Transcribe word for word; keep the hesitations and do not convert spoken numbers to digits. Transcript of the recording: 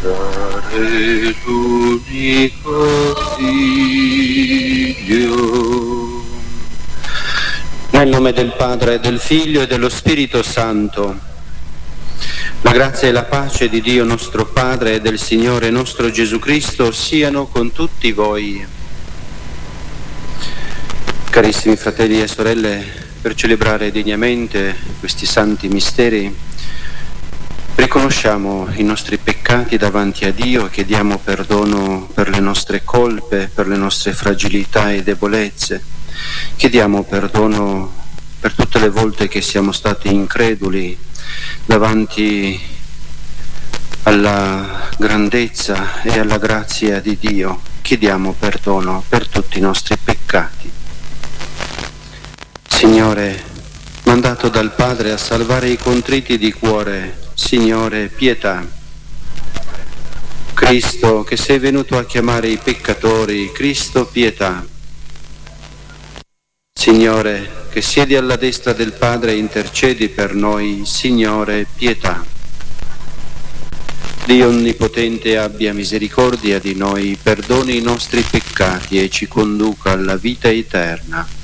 dare l'unico Figlio. Nel nome del Padre, del Figlio e dello Spirito Santo. La grazia e la pace di Dio nostro Padre e del Signore nostro Gesù Cristo siano con tutti voi. Carissimi fratelli e sorelle, per celebrare degnamente questi santi misteri, riconosciamo i nostri peccati davanti a Dio e chiediamo perdono per le nostre colpe, per le nostre fragilità e debolezze. Chiediamo perdono per tutte le volte che siamo stati increduli davanti alla grandezza e alla grazia di Dio. Chiediamo perdono per tutti i nostri peccati. Signore, mandato dal Padre a salvare i contriti di cuore, Signore, pietà. Cristo, che sei venuto a chiamare i peccatori, Cristo, pietà. Signore, che siedi alla destra del Padre e intercedi per noi, Signore, pietà. Dio Onnipotente abbia misericordia di noi, perdoni i nostri peccati e ci conduca alla vita eterna.